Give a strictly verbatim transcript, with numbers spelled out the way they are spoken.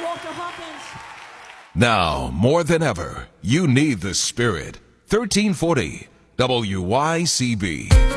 Walter Hawkins. Now, more than ever, you need the Spirit. thirteen forty W Y C B.